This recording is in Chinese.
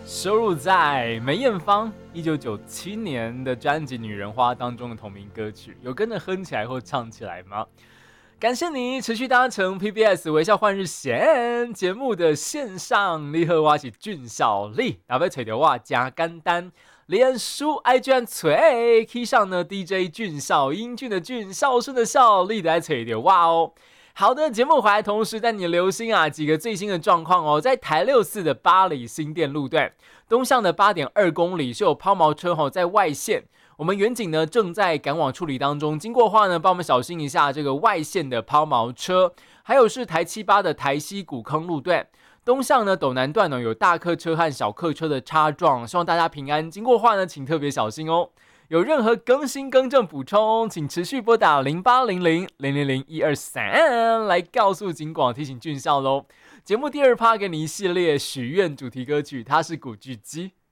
收录在梅艳芳1997年的专辑《女人花》当中的同名歌曲，有跟着哼起来或唱起来吗？感谢你持续搭乘 PBS 微笑换日线节目的线上，你好，我是俊孝利，要不要找到我加简单？脸书 IG 和嘴 Key 上呢 DJ 俊孝，英俊的俊，孝顺的孝，利的来找到我哦。好的，节目回来同时带你留心几个最新的状况哦。在台64的八里新店路段东向的8.2公里是有抛锚车在外线，我们远景呢正在赶往处理当中，经过的话呢帮我们小心一下这个外线的抛锚车。还有是台78的台西古坑路段东向呢斗南段呢有大客车和小客车的擦撞，希望大家平安，经过的话呢请特别小心哦。有任何更新更正补充，请持续拨打0800000123来告诉警广提醒俊孝咯。节目第2趴给你一系列许愿主题歌曲，它是古巨基。